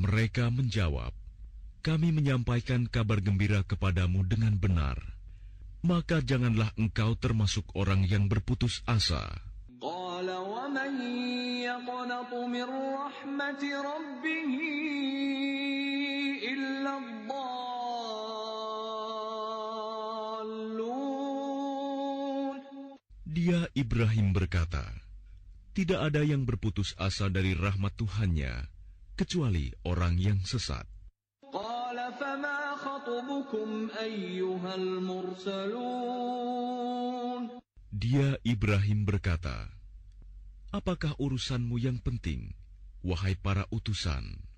Mereka menjawab, "Kami menyampaikan kabar gembira kepadamu dengan benar, maka janganlah engkau termasuk orang yang berputus asa." قال ومن يقنط من رحمة ربه إلا الضالون. Dia Ibrahim berkata, "Tidak ada yang berputus asa dari rahmat Tuhannya, kecuali orang yang sesat." قال فما خطبكم أيها المرسلون. Dia Ibrahim berkata, "Apakah urusanmu yang penting, wahai para utusan?"